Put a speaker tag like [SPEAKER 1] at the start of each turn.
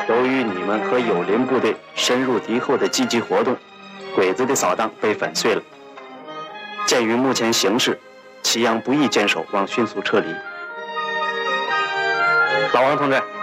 [SPEAKER 1] 由于你们和友邻部队深入敌后的积极活动，鬼子的扫荡被粉碎了。鉴于目前形势，祁阳不宜坚守，望迅速撤离。
[SPEAKER 2] 老王同志。